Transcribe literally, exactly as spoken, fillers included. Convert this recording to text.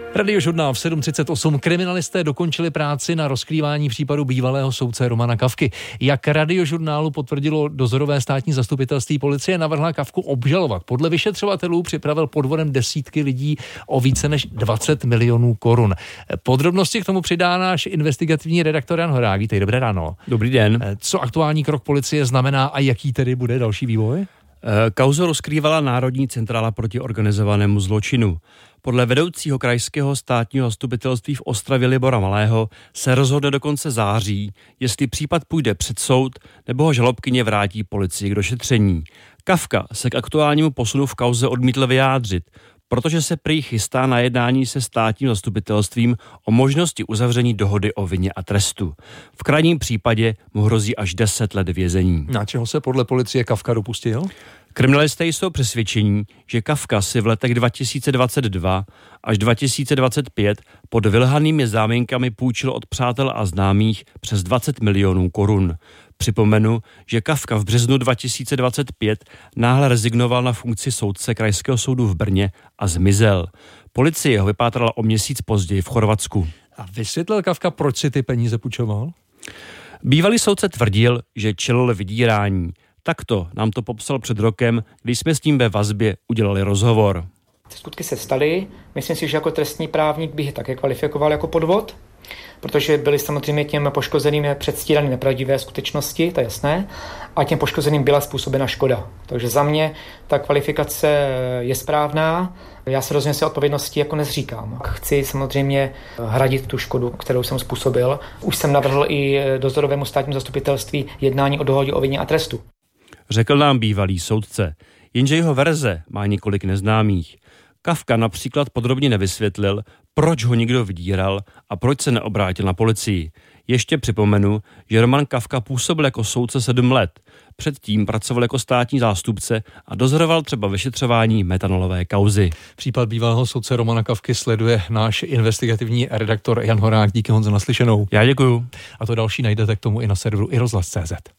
Radiožurnál v sedm třicet osm. Kriminalisté dokončili práci na rozkrývání případu bývalého soudce Romana Kafky. Jak Radiožurnálu potvrdilo dozorové státní zastupitelství, policie navrhla Kafku obžalovat. Podle vyšetřovatelů připravil podvodem desítky lidí o více než dvacet milionů korun. Podrobnosti k tomu přidá náš investigativní redaktor Jan Horák. Vítej, dobré ráno. Dobrý den. Co aktuální krok policie znamená a jaký tedy bude další vývoj? Kauzu rozkrývala Národní centrála proti organizovanému zločinu. Podle vedoucího krajského státního zastupitelství v Ostravě Libora Malého se rozhodne do konce září, jestli případ půjde před soud nebo ho žalobkyně vrátí policii k došetření. Kafka se k aktuálnímu posunu v kauze odmítl vyjádřit, protože se prý chystá na jednání se státním zastupitelstvím o možnosti uzavření dohody o vině a trestu. V krajním případě mu hrozí až deset let vězení. Na čeho se podle policie Kafka dopustil? Kriminalisté jsou přesvědčení, že Kafka si v letech dva tisíce dvacet dva až dva tisíce dvacet pět pod vylhanými záminkami půjčil od přátel a známých přes dvacet milionů korun. Připomenu, že Kafka v březnu dva tisíce dvacet pět náhle rezignoval na funkci soudce Krajského soudu v Brně a zmizel. Policie ho vypátrala o měsíc později v Chorvatsku. A vysvětlil Kafka, proč si ty peníze půjčoval? Bývalý soudce tvrdil, že čelil vydírání. Takto nám to popsal před rokem, když jsme s ním ve vazbě udělali rozhovor. Skutky se staly, myslím si, že jako trestní právník bych je také kvalifikoval jako podvod, protože byly samozřejmě těm poškozeným předstírané nepravdivé skutečnosti, to je jasné, a těm poškozeným byla způsobena škoda. Takže za mě ta kvalifikace je správná, já se rozhodně se odpovědnosti jako nezříkám. Chci samozřejmě hradit tu škodu, kterou jsem způsobil. Už jsem navrhl i dozorovému státnímu zastupitelství jednání o dohodě o vině a trestu. Řekl nám bývalý soudce, jenže jeho verze má několik neznámých. Kafka například podrobně nevysvětlil, proč ho někdo vydíral a proč se neobrátil na policii. Ještě připomenu, že Roman Kafka působil jako soudce sedm let. Předtím pracoval jako státní zástupce a dozoroval třeba vyšetřování metanolové kauzy. Případ bývalého soudce Romana Kafky sleduje náš investigativní redaktor Jan Horák. Díky, Honzo, naslyšenou. Já děkuju. A to další najdete k tomu i na serveru i rozhlas tečka cé zet.